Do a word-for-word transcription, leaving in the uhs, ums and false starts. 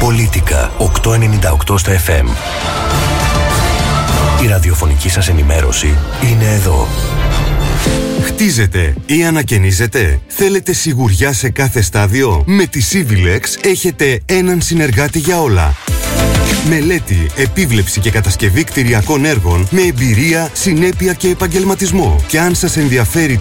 Πολίτικα οκτακόσια ενενήντα οκτώ στα εφ εμ. Η ραδιοφωνική σας ενημέρωση είναι εδώ. Χτίζετε ή ανακαινίζετε? Θέλετε σιγουριά σε κάθε στάδιο? Με τη Civilex έχετε έναν συνεργάτη για όλα. Μελέτη, επίβλεψη και κατασκευή κτηριακών έργων με εμπειρία, συνέπεια και επαγγελματισμό. Και αν σας ενδιαφέρει